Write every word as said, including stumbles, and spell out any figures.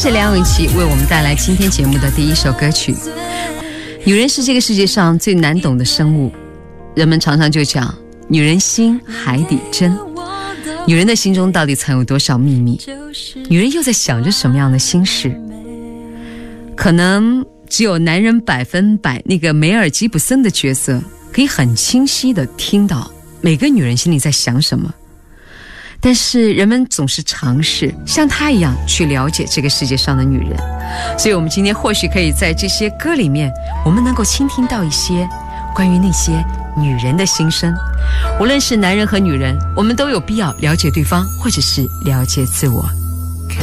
是梁咏琪为我们带来今天节目的第一首歌曲。女人是这个世界上最难懂的生物，人们常常就讲女人心海底针，女人的心中到底藏有多少秘密？女人又在想着什么样的心事？可能只有男人百分百那个梅尔吉普森的角色可以很清晰地听到每个女人心里在想什么，但是人们总是尝试像她一样去了解这个世界上的女人。所以我们今天或许可以在这些歌里面，我们能够倾听到一些关于那些女人的心声。无论是男人和女人，我们都有必要了解对方，或者是了解自我。